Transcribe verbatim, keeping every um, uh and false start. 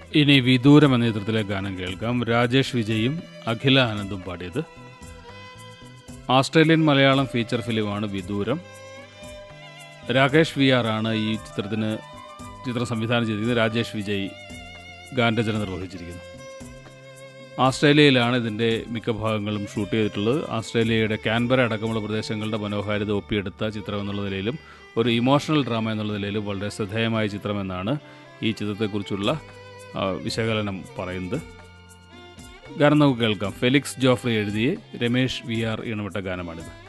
ഇനി വിദൂരം എന്ന ചിത്രത്തിലെ ഗാനം കേൾക്കാം. രാജേഷ് വിജയും അഖില ആനന്ദും പാടിയത്. ഓസ്ട്രേലിയൻ മലയാളം ഫീച്ചർ ഫിലിമാണ് വിദൂരം. രാകേഷ് വി ആർ ആണ് ഈ ചിത്രത്തിന് ചിത്രം സംവിധാനം ചെയ്തിരിക്കുന്നത്. രാജേഷ് വിജയ് ഗാനരചന നിർവഹിച്ചിരിക്കുന്നു. ഓസ്ട്രേലിയയിലാണ് ഇതിൻ്റെ മിക്ക ഭാഗങ്ങളും ഷൂട്ട് ചെയ്തിട്ടുള്ളത്. ഓസ്ട്രേലിയയുടെ കാൻബറ അടക്കമുള്ള പ്രദേശങ്ങളുടെ മനോഹാരിത ഒപ്പിയെടുത്ത ചിത്രം എന്നുള്ള നിലയിലും ഒരു ഇമോഷണൽ ഡ്രാമ എന്നുള്ള നിലയിലും വളരെ ശ്രദ്ധേയമായ ചിത്രമെന്നാണ് ഈ ചിത്രത്തെക്കുറിച്ചുള്ള വിശകലനം പറയുന്നത്. ഗാനം നമുക്ക് കേൾക്കാം. ഫെലിക്സ് ജോഫ്രി എഴുതിയ രമേഷ് വി ആർ ഈണമിട്ട ഗാനമാണിത്.